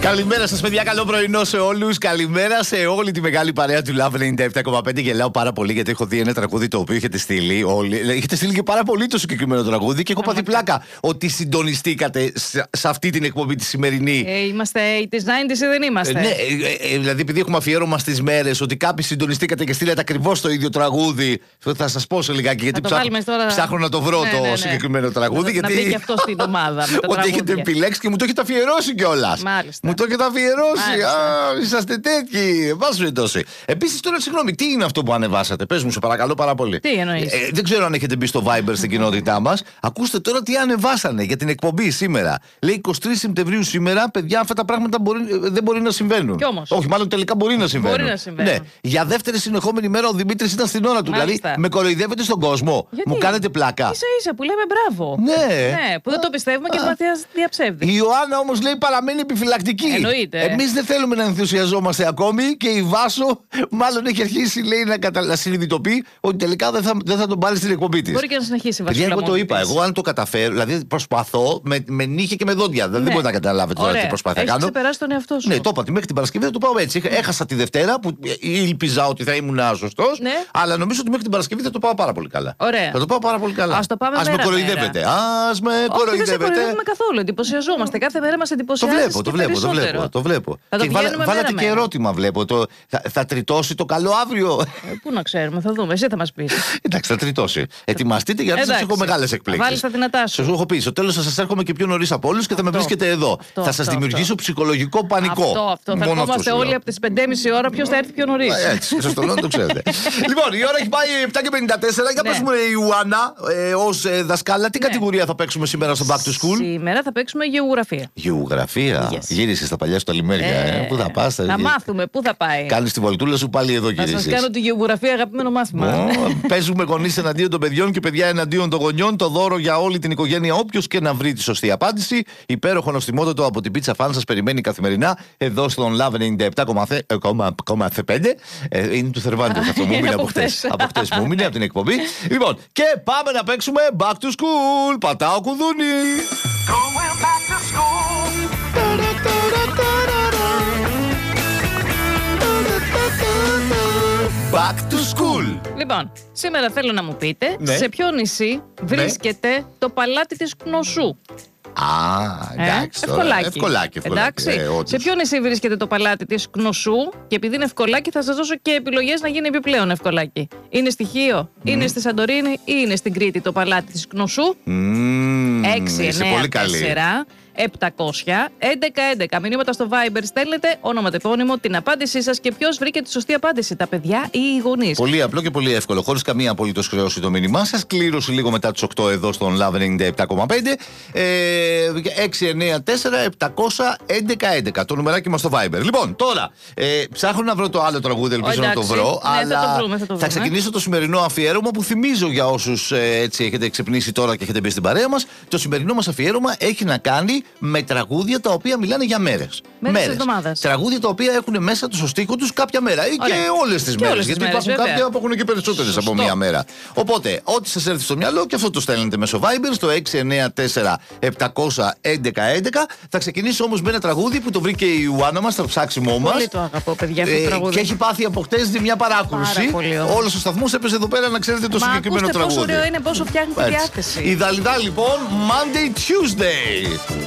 Καλημέρα σας, παιδιά. Καλό πρωινό σε όλους. Καλημέρα σε όλη τη μεγάλη παρέα του Love 97,5. Γελάω πάρα πολύ γιατί έχω δει ένα τραγούδι το οποίο έχετε στείλει όλοι. Έχετε στείλει και πάρα πολύ το συγκεκριμένο τραγούδι και έχω πάθει πλάκα ότι συντονιστήκατε σε αυτή την εκπομπή τη σημερινή. Είμαστε 80s, 90s ή δεν είμαστε. Ναι, δηλαδή επειδή έχουμε αφιέρωμα στις μέρες, ότι κάποιοι συντονιστήκατε και στείλατε ακριβώς το ίδιο τραγούδι. Θα σας πω σε λιγάκι γιατί ψάχνω να το βρω το συγκεκριμένο τραγούδι. Γιατί να μπει και αυτό στην ομάδα. ότι έχετε επιλέξει και μου το έχετε αφιερώσει κιόλας. Μου το έχετε αφιερώσει. Είσαστε τέτοιοι. Βάζω εντόση. Επίσης, τώρα συγγνώμη, τι είναι αυτό που ανεβάσατε? Πες μου, σε παρακαλώ πάρα πολύ. Τι εννοείς? Δεν ξέρω αν έχετε μπει στο Viber στην κοινότητά μας. Ακούστε τώρα τι ανεβάσανε για την εκπομπή σήμερα. Λέει 23 Σεπτεμβρίου σήμερα, παιδιά, αυτά τα πράγματα δεν μπορεί να συμβαίνουν. Κι όμως. Όχι, μάλλον τελικά μπορεί να συμβαίνουν. Μπορεί να συμβαίνουν. Ναι. Για δεύτερη συνεχόμενη μέρα ο Δημήτρης ήταν στην ώρα του. Μάλιστα. Δηλαδή, με κοροϊδεύετε στον κόσμο. Γιατί? Μου κάνετε πλάκα. Ίσα-ίσα που λέμε μπράβο. Ναι. Που δεν το πιστεύουμε και μας διαψεύδει. Η Ιωάννα όμως λέει παραμένει επιφυλακτική. Εννοείται. Εμείς δεν θέλουμε να ενθουσιαζόμαστε ακόμη και η Βάσο μάλλον έχει αρχίσει, λέει, να συνειδητοποιεί ότι τελικά δεν θα τον πάρει στην εκπομπή της. Μπορεί και να συνεχίσει η Βασίλισσα. Εγώ το είπα. Εγώ αν το καταφέρω, δηλαδή προσπαθώ με νύχια και με δόντια. Δεν μπορεί να καταλάβετε τώρα τι προσπάθεια να κάνω. Έχεις ξεπεράσει τον εαυτό σου. Ναι, το είπα. Μέχρι την Παρασκευή θα το πάω έτσι. Έχασα τη Δευτέρα που ήλπιζα ότι θα ήμουν σωστός. Ναι. Αλλά νομίζω ότι μέχρι την Παρασκευή θα το πάω πάρα πολύ καλά. Ωραία. Θα το πάω πάρα πολύ καλά. Ας το πάμε με κοροϊδεύετε. Δεν σε κοροϊδεύουμε καθόλου. Εντυπωσιαζόμαστε. Κάθε μέρα μας εντυπωσιάζει. Το βλέπω. Και βάλατε και ερώτημα, βλέπω. Θα τριτώσει το καλό αύριο? Πού να ξέρουμε, θα δούμε. Εσύ θα μας πεις. Εντάξει, θα τριτώσει. Ετοιμαστείτε γιατί σας έχω μεγάλες εκπλήξεις. Βάλεις τα δυνατά σου. Σας έχω πει, στο τέλος θα σας έρχομαι και πιο νωρίς από όλους και θα με βρίσκετε εδώ. Θα σας δημιουργήσω ψυχολογικό πανικό. Αυτό. Θα ερχόμαστε όλοι από τις 5:30 ώρα. Ποιος θα έρθει πιο νωρίς. Έτσι, σας το λέω, το ξέρετε. Λοιπόν, η ώρα έχει πάει 7:54. Για πες μου, Ιουάννα, ως δασκάλα, τι κατηγορία θα παίξουμε σήμερα στο Back to School? Σήμερα θα παίξουμε γεωγραφία. Γεωγραφία. Γύρισες στα παλιά σου τα λιμέρια. Πού θα πας? Να μάθουμε, πού θα πάει. Κάνεις τη βολτούλα σου πάλι εδώ, γυρίσεις. Θα σας κάνω τη γεωγραφία, αγαπημένο μάθημα. Παίζουμε γονείς εναντίον των παιδιών και παιδιά εναντίον των γονιών. Το δώρο για όλη την οικογένεια, όποιος και να βρει τη σωστή απάντηση. Υπέροχο νοστιμότατο από την Pizza Fan σας περιμένει καθημερινά εδώ στον Love 97,5. Είναι του Θερβάντου αυτό, μου μείνει από χτες. Από χτες μου μείνει από την εκπομπή. Λοιπόν, και πάμε να παίξουμε Back to School. Πατάω κουδούνι. Back to school. Λοιπόν, σήμερα θέλω να μου πείτε σε ποιο νησί βρίσκεται το παλάτι της Κνωσού. Εντάξει. Ευκολάκι. Εντάξει. Σε ποιο νησί βρίσκεται το παλάτι της Κνωσού? Και επειδή είναι ευκολάκι, θα σας δώσω και επιλογές να γίνει επιπλέον ευκολάκι. Είναι στη Χίο, είναι στη Σαντορίνη ή είναι στην Κρήτη το παλάτι της Κνωσού? 694 700 1111. Μηνύματα στο Viber στέλνετε, όνομα, τεπώνυμο, την απάντησή σας και ποιος βρήκε τη σωστή απάντηση, τα παιδιά ή οι γονείς. Πολύ απλό και πολύ εύκολο, χωρίς καμία απολύτως χρέωση το μήνυμά σας. Κλήρωση λίγο μετά τις 8 εδώ στον Love 97,5. 694 700 1111. Το νουμεράκι μας στο Viber. Λοιπόν, τώρα ψάχνω να βρω το άλλο τραγούδι, ελπίζω να το βρω. Ναι, αλλά θα ξεκινήσω το σημερινό αφιέρωμα που θυμίζω για όσους έτσι έχετε ξυπνήσει τώρα και έχετε μπει στην παρέα μας. Το σημερινό μας αφιέρωμα έχει να κάνει με τραγούδια τα οποία μιλάνε για μέρες. Τραγούδια τα οποία έχουν μέσα του στο στίχο τους κάποια μέρα. Ή και όλες τις μέρες. Γιατί υπάρχουν κάποια που έχουν και περισσότερες από μία μέρα. Οπότε, ό,τι σας έρθει στο μυαλό και αυτό το στέλνετε μέσω Viber στο 694 700 1111. Θα ξεκινήσω όμως με ένα τραγούδι που το βρήκε η Ιουάννα μας στο ψάξιμό μας. Πολύ το αγαπώ, παιδιά, αυτό το τραγούδι. Και έχει πάθει από χτες μια παράκρουση. Όλος ο σταθμός έπαιζε εδώ πέρα να ξέρετε το συγκεκριμένο τραγούδι. Πόσο ωραίο είναι, πόσο φτιάχνει τη διάθεση. Η Δαλιδά λοιπόν, Monday Tuesday.